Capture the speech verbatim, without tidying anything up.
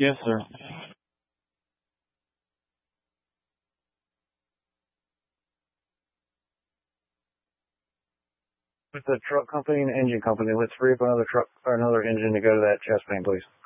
Yes, sir. With the truck company and engine company, let's free up another truck or another engine to go to that chest pain, please.